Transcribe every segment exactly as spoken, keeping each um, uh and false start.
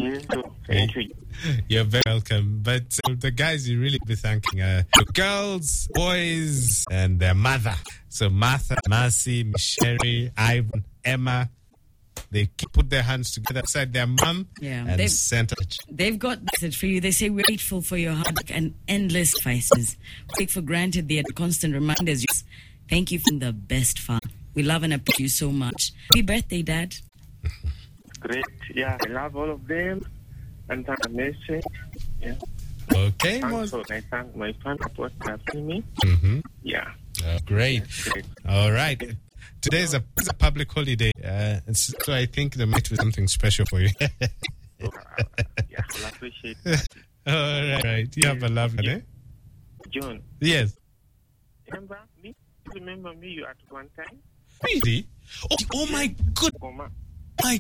You too. Thank you. You're very welcome. But uh, the guys you really be thanking uh, the girls, boys, and their mother. So Martha, Marcy, Michelle, Ivan, Emma. They put their hands together beside their mom Yeah, and they've- sent a They've got message for you. They say we're grateful for your hard work and endless sacrifices. Take for granted the constant reminders. Thank you for the best fun. We love and appreciate you so much. Happy birthday, Dad. Great. Yeah, I love all of them. And thank the message. Yeah. Okay, Thanks Mos. for I thank my family for having me. Mm-hmm. Yeah. Oh, great. Great. All right. Today is a, it's a public holiday, uh, and so I think there might be something special for you. So, uh, yeah, I appreciate that. All right, right. You have a lovely day. John, Yes. remember me? Remember me you at one time? Really? Oh, oh my good. Oma. My.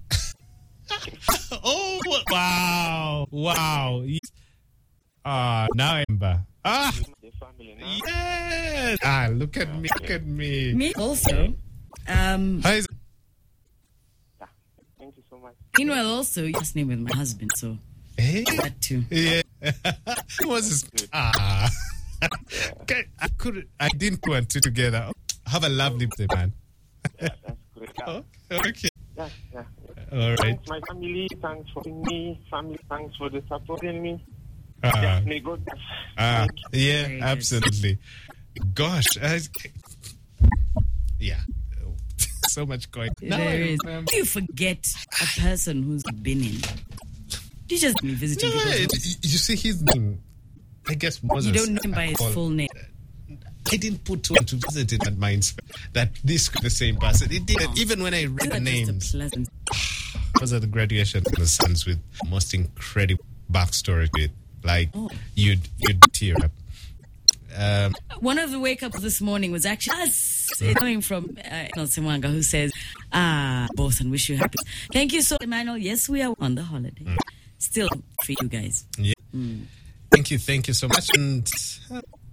Oh wow! Wow! Yes. Ah, now I remember. Ah, The family now. yes! Ah, look at me! Look at me! Me also. Um, How is Yeah. Thank you so much. meanwhile, also, you asked me with my husband, so Hey. that too. Yeah. What's this? Ah. Okay, I couldn't. I didn't put one two together. Have a lovely day, man. Yeah, that's great. Yeah, Oh, okay. yeah. yeah. All right. Thanks, my family. Thanks for me. Family, thanks for the supporting me. Ah. Yeah, may God bless. Ah, Thank you. yeah, Very good. absolutely. Gosh, I, yeah, so much going. Now There I is. remember. You forget a person who's been in. You just me visiting No, people. it- you see his name. I guess Moses. You don't know him by his I call- full name. I didn't put two and two together in that mind that this could be the same person. It didn't. Even when I read the That's names, just a pleasant. I was at the graduation of the sons with most incredible backstory to it. Like Oh. you'd you'd tear up. Um, One of the wake ups this morning was actually us. It's coming from uh, Emmanuel Simwanga, who says, ah, boss, and wish you happy. Thank you so much, Emmanuel. Yes, we are on the holiday. Still for you guys. yeah. Thank you, thank you so much. And uh,